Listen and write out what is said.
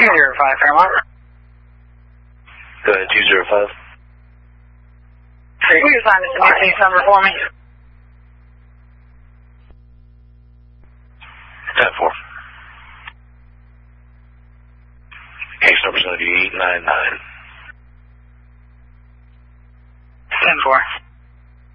205, Fairmont. Go ahead, 205. Will you assign this new case number for me? 10-4. Case number's going to be 899. 10-4.